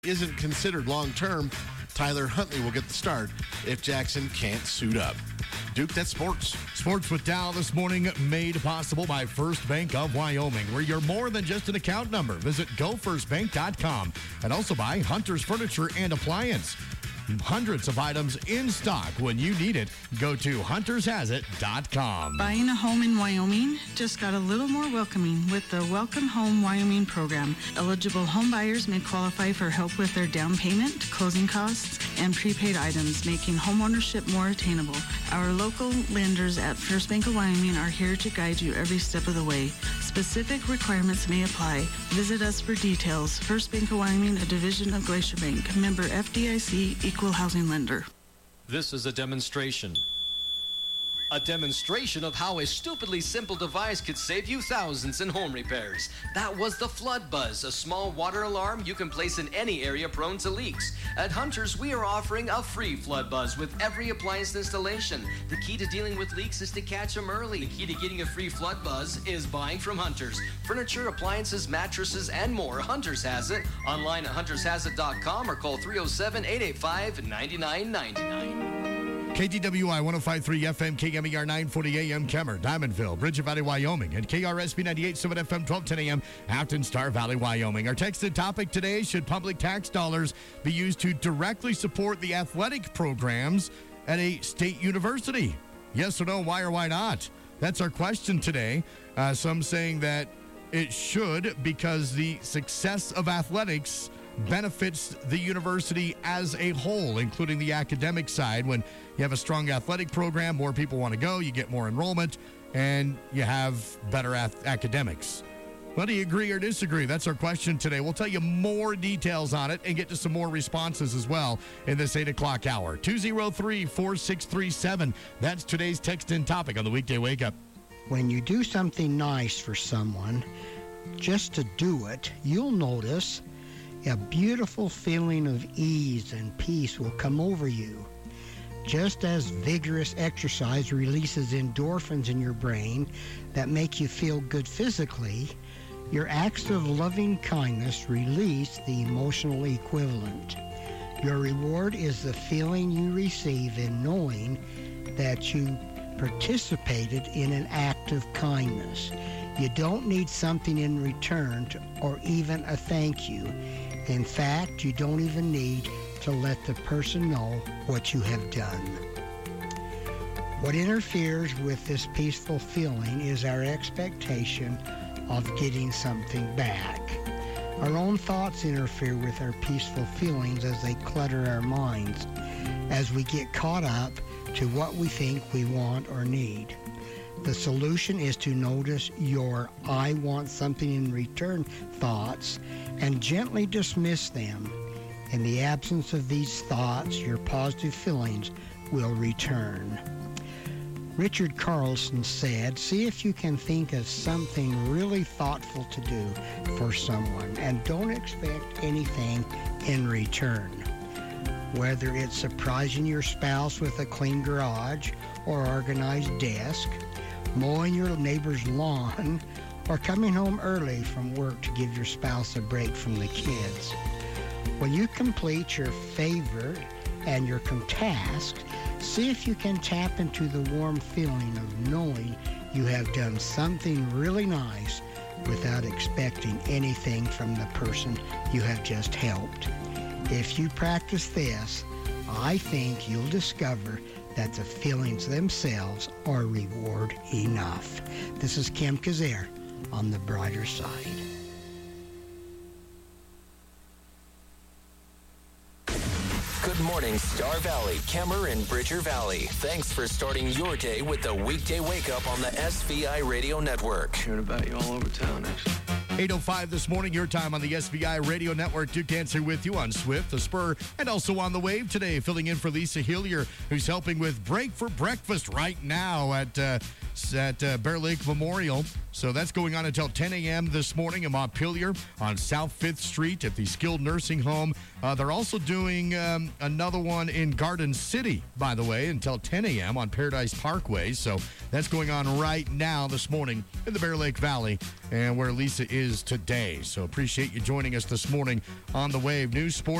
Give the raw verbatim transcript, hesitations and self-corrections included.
isn't considered long-term, Tyler Huntley will get the start if Jackson can't suit up. Duke, that's sports. Sports with Dow this morning made possible by First Bank of Wyoming, where you're more than just an account number. Visit go first bank dot com, and also by Hunter's Furniture and Appliance. Hundreds of items in stock when you need it. Go to hunters has it dot com. Buying a home in Wyoming just got a little more welcoming with the Welcome Home Wyoming program. Eligible home buyers may qualify for help with their down payment, closing costs, and prepaid items, making homeownership more attainable. Our local lenders at First Bank of Wyoming are here to guide you every step of the way. Specific requirements may apply. Visit us for details. First Bank of Wyoming, a division of Glacier Bank. Member F D I C, Equal Housing Lender. This is a demonstration. A demonstration of how a stupidly simple device could save you thousands in home repairs. That was the Flood Buzz, a small water alarm you can place in any area prone to leaks. At Hunters, we are offering a free Flood Buzz with every appliance installation. The key to dealing with leaks is to catch them early. The key to getting a free Flood Buzz is buying from Hunters. Furniture, appliances, mattresses, and more. Hunters has it. Online at hunters has it dot com or call three oh seven, eight eight five, nine nine nine nine. K T W I one oh five point three F M, K M E R nine forty A M, Kemmer, Diamondville, Bridget Valley, Wyoming, and K R S P ninety-eight point seven F M, twelve ten A M, Afton, Star Valley, Wyoming. Our texted topic today: should public tax dollars be used to directly support the athletic programs at a state university? Yes or no, why or why not? That's our question today. Uh, some saying that it should because the success of athletics benefits the university as a whole, including the academic side. When you have a strong athletic program, more people want to go, you get more enrollment, and you have better ath- academics. Well, do you agree or disagree? That's our question today. We'll tell you more details on it and get to some more responses as well in this eight o'clock hour. two oh three, four six three seven. That's today's text-in topic on the Weekday Wake Up. When you do something nice for someone, just to do it, you'll notice a beautiful feeling of ease and peace will come over you. Just as vigorous exercise releases endorphins in your brain that make you feel good physically, your acts of loving kindness release the emotional equivalent. Your reward is the feeling you receive in knowing that you participated in an act of kindness. You don't need something in return to, or even a thank you. In fact, you don't even need to let the person know what you have done. What interferes with this peaceful feeling is our expectation of getting something back. Our own thoughts interfere with our peaceful feelings as they clutter our minds, as we get caught up to what we think we want or need. The solution is to notice your I want something in return thoughts and gently dismiss them. In the absence of these thoughts, your positive feelings will return. Richard Carlson said, see if you can think of something really thoughtful to do for someone and don't expect anything in return. Whether it's surprising your spouse with a clean garage or organized desk, mowing your neighbor's lawn, or coming home early from work to give your spouse a break from the kids. When you complete your favor and your task, see if you can tap into the warm feeling of knowing you have done something really nice without expecting anything from the person you have just helped. If you practice this, I think you'll discover that the feelings themselves are reward enough. This is Kim Kazare on the brighter side. Good morning, Star Valley, Kemmer, and Bridger Valley. Thanks for starting your day with the Weekday Wake Up on the S V I Radio Network. Hearing about you all over town, actually. eight oh five this morning, your time on the S V I Radio Network. Duke Dancer with you on Swift, the Spur, and also on the Wave today, filling in for Lisa Hillier, who's helping with Break for Breakfast right now at uh, at uh, Bear Lake Memorial. So that's going on until ten a.m. this morning in Montpelier on South fifth Street at the Skilled Nursing Home. Uh, they're also doing um, another one in Garden City, by the way, until ten a.m. on Paradise Parkway. So that's going on right now this morning in the Bear Lake Valley, and where Lisa is. is today. So appreciate you joining us this morning on the Wave. News, sports,